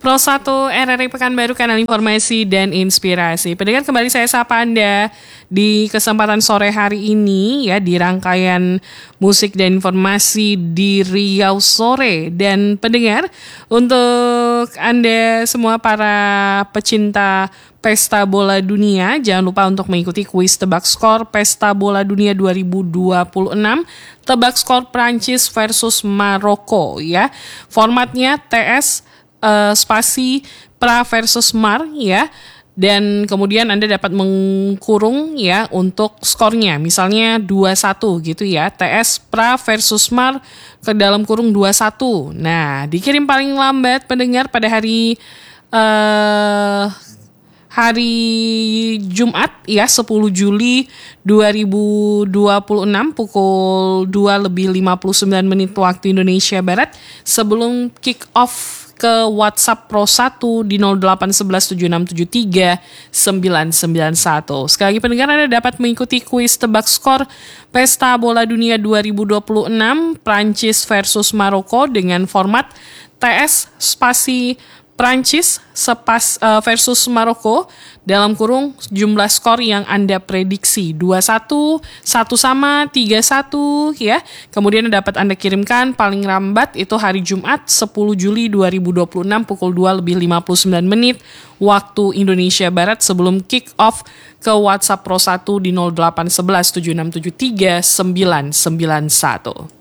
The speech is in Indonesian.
Pro 1 RRI Pekanbaru, kanal informasi dan inspirasi. Pendengar, kembali saya sapa Anda di kesempatan sore hari ini ya, di rangkaian musik dan informasi di Riau Sore. Dan pendengar, untuk Anda semua para pecinta Pesta Bola Dunia, jangan lupa untuk mengikuti kuis tebak skor Pesta Bola Dunia 2026, tebak skor Prancis versus Maroko ya. Formatnya TS spasi pra versus mar ya, dan kemudian Anda dapat mengkurung ya untuk skornya, misalnya 2-1 gitu ya, TS pra versus mar ke dalam kurung 2-1. Nah, dikirim paling lambat pendengar pada hari Jumat ya, 10 Juli 2026 pukul 2:59 waktu Indonesia Barat, sebelum kick off ke WhatsApp Pro 1 di 081176739991. Sekali lagi pendengar, Anda dapat mengikuti kuis tebak skor Pesta Bola Dunia 2026 Prancis versus Maroko dengan format TS spasi Prancis versus Maroko dalam kurung jumlah skor yang Anda prediksi 2-1, 1 sama, 3-1 ya. Kemudian dapat Anda kirimkan paling lambat itu hari Jumat 10 Juli 2026 pukul 2:59 waktu Indonesia Barat, sebelum kick off ke WhatsApp Pro 1 di 081176739991.